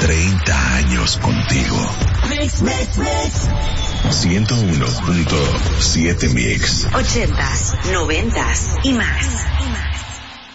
30 años contigo. Mix, mix, mix. 101.7 Mix. 80s, 90s y más.